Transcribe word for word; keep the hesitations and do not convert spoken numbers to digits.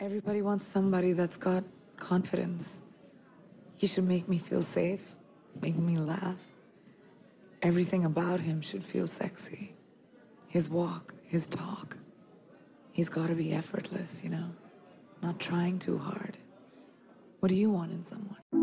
Everybody wants somebody that's got confidence. He should make me feel safe, make me laugh. Everything about him should feel sexy. His walk, his talk. He's got to be effortless, you know? Not trying too hard. What do you want in someone?